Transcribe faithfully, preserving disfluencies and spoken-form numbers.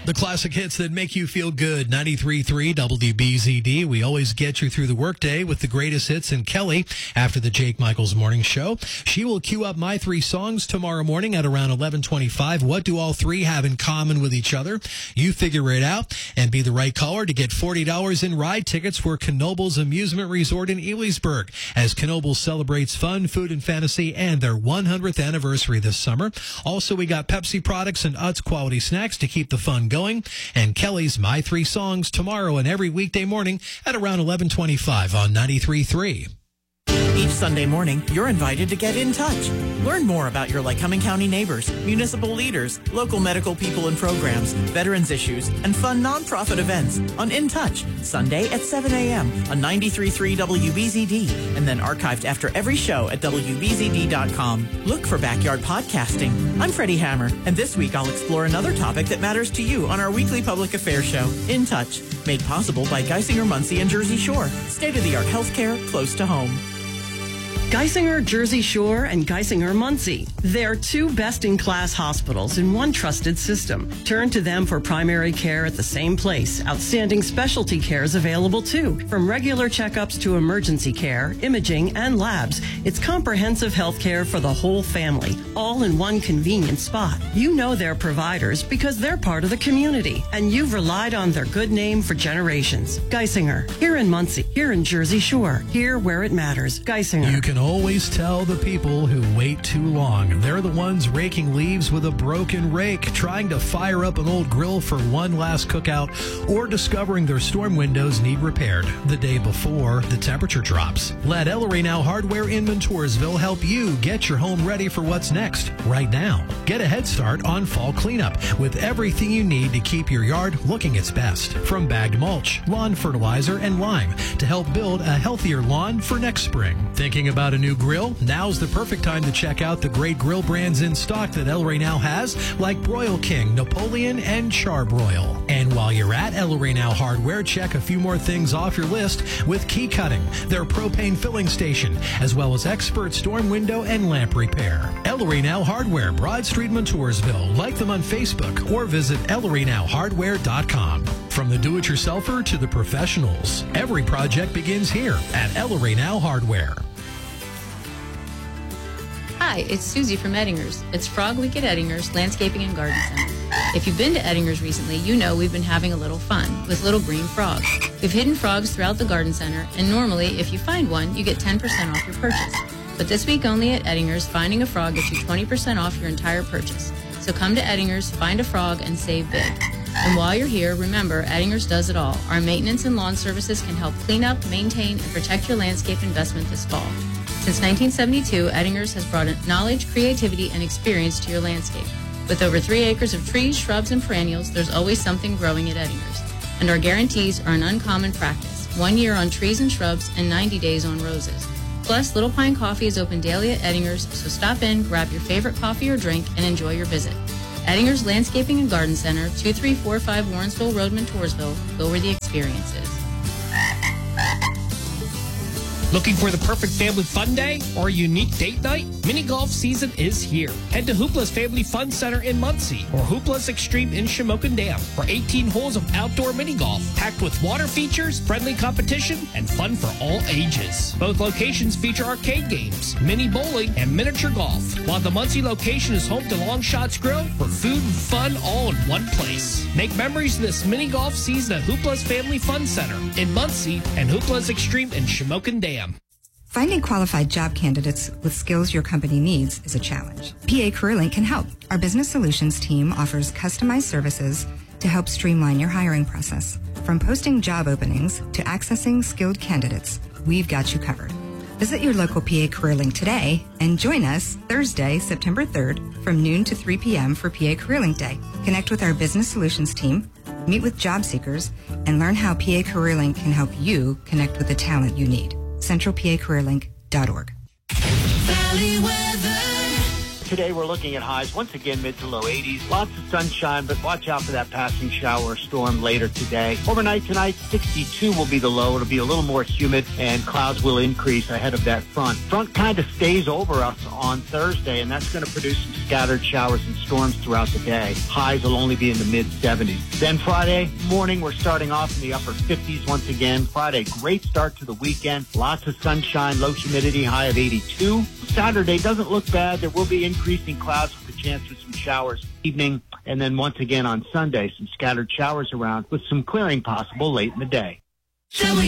The classic hits that make you feel good. ninety-three point three W B Z D. We always get you through the workday with the greatest hits. And Kelly, after the Jake Michaels Morning Show, she will cue up my three songs tomorrow morning at around eleven twenty-five. What do all three have in common with each other? You figure it out and be the right caller to get forty dollars in ride tickets for Knoebels Amusement Resort in Elysburg as Knoebels celebrates fun, food, and fantasy and their one hundredth anniversary this summer. Also, we got Pepsi products and Utz quality snacks to keep the fun going. And Kelly's My Three Songs tomorrow and every weekday morning at around eleven twenty-five on ninety-three point three. Each Sunday morning, you're invited to get in touch. Learn more about your Lycoming County neighbors, municipal leaders, local medical people and programs, veterans issues, and fun nonprofit events on In Touch, Sunday at seven a.m. on ninety-three point three W B Z D, and then archived after every show at W B Z D dot com. Look for Backyard Podcasting. I'm Freddie Hammer, and this week I'll explore another topic that matters to you on our weekly public affairs show, In Touch, made possible by Geisinger, Muncie, and Jersey Shore. State-of-the-art healthcare close to home. Geisinger, Jersey Shore, and Geisinger, Muncie. They're two best-in-class hospitals in one trusted system. Turn to them for primary care at the same place. Outstanding specialty care is available too. From regular checkups to emergency care, imaging, and labs, it's comprehensive health care for the whole family, all in one convenient spot. You know their providers because they're part of the community, and you've relied on their good name for generations. Geisinger, here in Muncie, here in Jersey Shore, here where it matters. Geisinger. You can always tell the people who wait too long. They're the ones raking leaves with a broken rake, trying to fire up an old grill for one last cookout, or discovering their storm windows need repaired the day before the temperature drops. Let El Rey-Now Hardware in Montoursville help you get your home ready for what's next right now. Get a head start on fall cleanup with everything you need to keep your yard looking its best. From bagged mulch, lawn fertilizer, and lime to help build a healthier lawn for next spring. Thinking about a new grill? Now's the perfect time to check out the great grill brands in stock that El Rey-Now has, like Broil King, Napoleon, and Charbroil. And while you're at El Rey-Now Hardware, check a few more things off your list with Key Cutting, their propane filling station, as well as expert storm window and lamp repair. El Rey-Now Hardware, Broad Street, Montoursville. Like them on Facebook or visit El Rey Now Hardware dot com. From the do-it-yourselfer to the professionals, every project begins here at El Rey-Now Hardware. Hi, it's Susie from Ettinger's. It's Frog Week at Ettinger's Landscaping and Garden Center. If you've been to Ettinger's recently, you know we've been having a little fun with little green frogs. We've hidden frogs throughout the garden center, and normally, if you find one, you get ten percent off your purchase. But this week only at Ettinger's, finding a frog gets you twenty percent off your entire purchase. So come to Ettinger's, find a frog, and save big. And while you're here, remember, Ettinger's does it all. Our maintenance and lawn services can help clean up, maintain, and protect your landscape investment this fall. Since nineteen seventy-two, Ettinger's has brought knowledge, creativity, and experience to your landscape. With over three acres of trees, shrubs, and perennials, there's always something growing at Ettinger's. And our guarantees are an uncommon practice. One year on trees and shrubs and ninety days on roses. Plus, Little Pine Coffee is open daily at Ettinger's, so stop in, grab your favorite coffee or drink, and enjoy your visit. Ettinger's Landscaping and Garden Center, two three four five Warrensville Road, Montoursville. Go where the experience is. Looking for the perfect family fun day or a unique date night? Mini golf season is here. Head to Hoopla's Family Fun Center in Muncie or Hoopla's Extreme in Shamokin Dam for eighteen holes of outdoor mini golf, packed with water features, friendly competition, and fun for all ages. Both locations feature arcade games, mini bowling, and miniature golf, while the Muncie location is home to Long Shots Grill for food and fun all in one place. Make memories this mini golf season at Hoopla's Family Fun Center in Muncie and Hoopla's Extreme in Shamokin Dam. Finding qualified job candidates with skills your company needs is a challenge. P A CareerLink can help. Our business solutions team offers customized services to help streamline your hiring process. From posting job openings to accessing skilled candidates, we've got you covered. Visit your local P A CareerLink today and join us Thursday, September third from noon to three p.m. for P A CareerLink Day. Connect with our business solutions team, meet with job seekers, and learn how P A CareerLink can help you connect with the talent you need. central p a career link dot org. Valley weather. today we're looking at highs once again mid to low eighties. Lots of sunshine, but watch out for that passing shower or storm later today. Overnight tonight, sixty-two will be the low. It'll be a little more humid, and clouds will increase ahead of that front. Front kind of stays over us on Thursday, and that's going to produce some scattered showers and storms throughout the day. Highs will only be in the mid seventies. Then Friday morning, we're starting off in the upper fifties once again. Friday, great start to the weekend. Lots of sunshine, low humidity, high of eighty-two. Saturday doesn't look bad. There will be increasing clouds with a chance for some showers evening. And then once again on Sunday, some scattered showers around with some clearing possible late in the day.